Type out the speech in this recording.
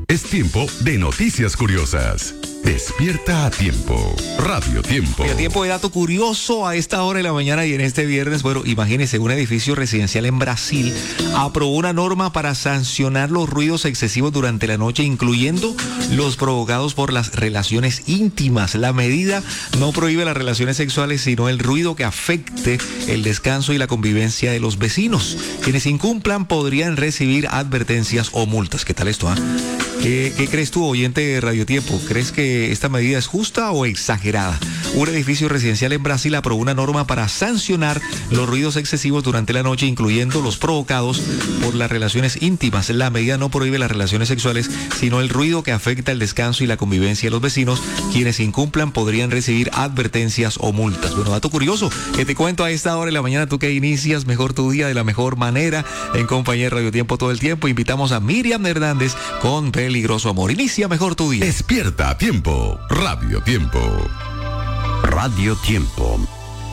Es tiempo de noticias curiosas. Despierta a tiempo. Radio Tiempo. A tiempo de dato curioso a esta hora de la mañana y en este viernes. Bueno, imagínense, un edificio residencial en Brasil aprobó una norma para sancionar los ruidos excesivos durante la noche, incluyendo los provocados por las relaciones íntimas. La medida no prohíbe las relaciones sexuales, sino el ruido que afecte el descanso y la convivencia de los vecinos. Quienes incumplan podrían recibir advertencias o multas. ¿Qué tal esto? ¿Qué crees tú, oyente de Radio Tiempo? ¿Crees que esta medida es justa o exagerada? Un edificio residencial en Brasil aprobó una norma para sancionar los ruidos excesivos durante la noche, incluyendo los provocados por las relaciones íntimas. La medida no prohíbe las relaciones sexuales, sino el ruido que afecta el descanso y la convivencia de los vecinos. Quienes incumplan podrían recibir advertencias o multas. Bueno, dato curioso que te cuento a esta hora de la mañana, tú que inicias mejor tu día de la mejor manera en compañía de Radio Tiempo todo el tiempo. Invitamos a Miriam Hernández con Peligroso Amor. Inicia mejor tu día. Despierta a tiempo. Radio Tiempo. Radio Tiempo.